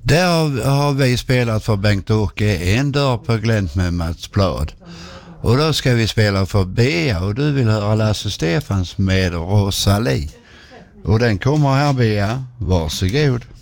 Där har vi spelat för Bengt-Åke En dörr på glänt med Mats Blad. Och då ska vi spela för Bea och du vill höra Lasse Stefans med Rosalie. Och den kommer här, Bea. Varsågod.